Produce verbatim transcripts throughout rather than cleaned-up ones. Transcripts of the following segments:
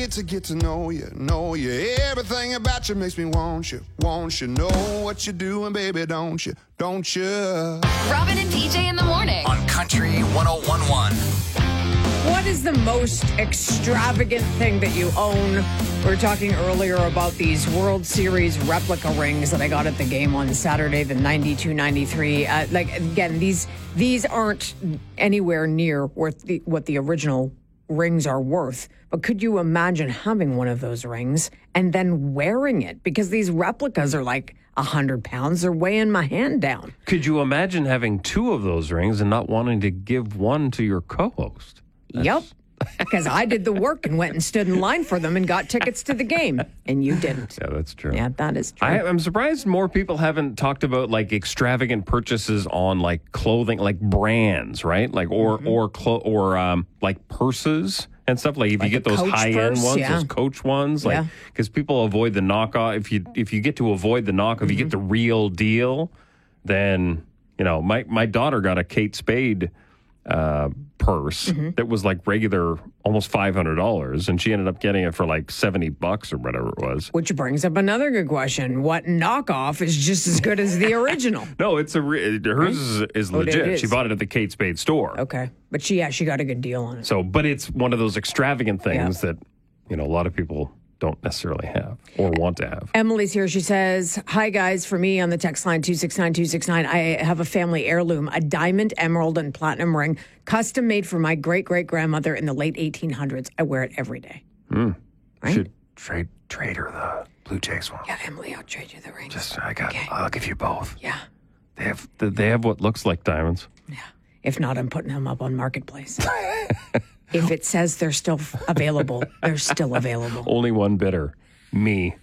To get to know you, know you. Everything about you makes me want you, want you. Know what you're doing, baby, don't you, don't you? Robin and P J in the morning. On Country one oh one point one. What is the most extravagant thing that you own? We were talking earlier about these World Series replica rings that I got at the game on Saturday, the ninety-two ninety-three. Uh, like, again, these these aren't anywhere near worth the, what the original rings are worth. But could you imagine having one of those rings and then wearing it? Because these replicas are like one hundred pounds. They're weighing my hand down. Could you imagine having two of those rings and not wanting to give one to your co-host? That's... Yep. Because I did the work and went and stood in line for them and got tickets to the game. And you didn't. Yeah, that's true. Yeah, that is true. I, I'm surprised more people haven't talked about like extravagant purchases on like clothing, like brands, right? Like or mm-hmm. or clo- or um, like purses and stuff. Like if like you get those high end ones, yeah. those Coach ones, like because yeah. people avoid the knockoff. If you if you get to avoid the knockoff, mm-hmm. you get the real deal. Then you know, my my daughter got a Kate Spade uh, purse mm-hmm. that was like regular, almost five hundred dollars, and she ended up getting it for like seventy bucks or whatever it was. Which brings up another good question: what knockoff is just as good as the original? No, it's a re- hers right? is, is legit. Is. She bought it at the Kate Spade store. Okay, but she yeah she got a good deal on it. So, but it's one of those extravagant things yeah. that you know a lot of people don't necessarily have or want to have. Emily's here. She says, hi, guys. For me on the text line two six nine two six nine, I have a family heirloom, a diamond, emerald, and platinum ring, custom made for my great-great-grandmother in the late eighteen hundreds. I wear it every day. Mm. Right? Should trade trade her the Blue Jays one. Yeah, Emily, I'll trade you the ring. Just, I got, okay. I'll give you both. Yeah. They have, they have what looks like diamonds. Yeah. If not, I'm putting them up on Marketplace. If it says they're still available, they're still available. Only one bidder. Me.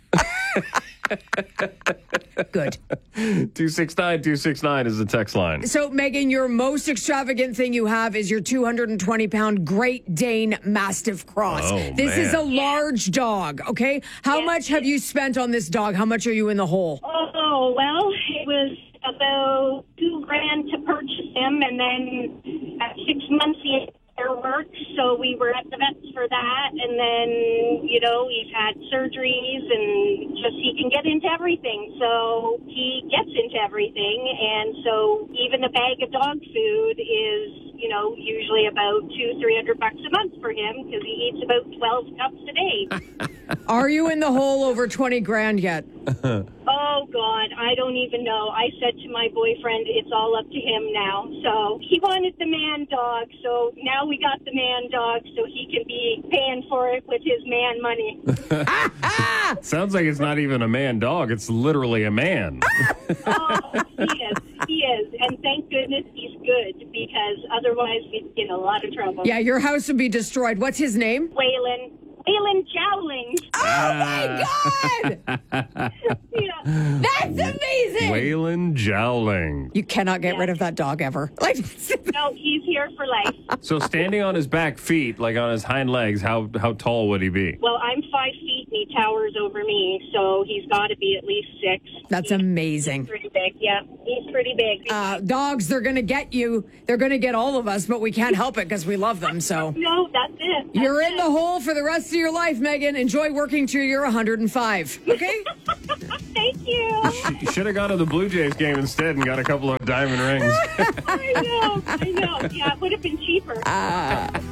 Good. two six nine two six nine is the text line. So, Megan, your most extravagant thing you have is your two hundred twenty pound Great Dane Mastiff Cross. Oh, this man. is a large dog, okay? How yeah. much have you spent on this dog? How much are you in the hole? Oh, well, it was about two grand to purchase him, and then at six months he had hair work, so we were at the vets for that, and then, you know, we've had surgeries, and just he can get into everything, so he gets into everything, and so even a bag of dog food is, you know, usually about two, three hundred bucks a month for him, because he eats about twelve cups a day. Are you in the hole over twenty grand yet? Oh, God, I don't even know. I said to my boyfriend, it's all up to him now. So he wanted the man dog, so now we got the man dog so he can be paying for it with his man money. Sounds like it's not even a man dog. It's literally a man. Oh, he is. He is. And thank goodness he's good, because otherwise we'd get in a lot of trouble. Yeah, your house would be destroyed. What's his name? Waylon. Waylon Jowling. Oh, my God! Yeah. That's amazing! Waylon Jowling. You cannot get Yeah. rid of that dog ever. Like, No, he's here for life. So standing on his back feet, like on his hind legs, how how tall would he be? Well, I'm five feet and he towers over me, so he's got to be at least six. that's He's amazing. pretty big, yeah. He's pretty big. Uh, dogs, they're going to get you. They're going to get all of us, but we can't help it because we love them. So no, that's it. That's you're in it. the hole for the rest of your life, Megan. Enjoy working till you're one hundred five. Okay? Thank you. You should have gone to the Blue Jays game instead and got a couple of diamond rings. I know, I know. Yeah, it would have been cheaper.